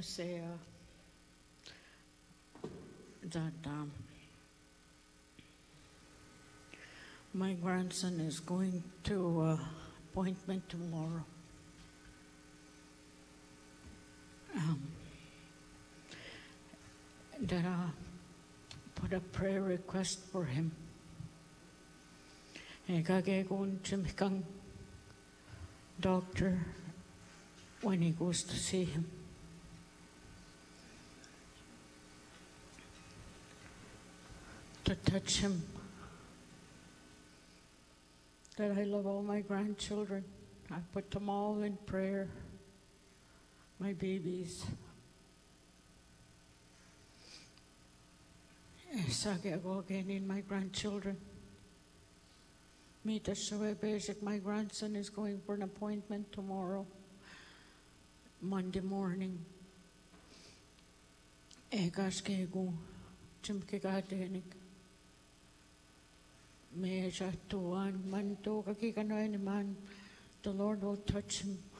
say that my grandson is going to appointment tomorrow. That I put a prayer request for him. Kung chimikang doctor when he goes to see him. To touch him. That I love all my grandchildren. I put them all in prayer. My babies. Sagi ako again in my grandchildren. Mita Shaway Basic, my grandson is going for an appointment tomorrow, Monday morning. Egas kego, chimkikadenik. May shatuan, man to kakikanoy ni man, the Lord will touch him.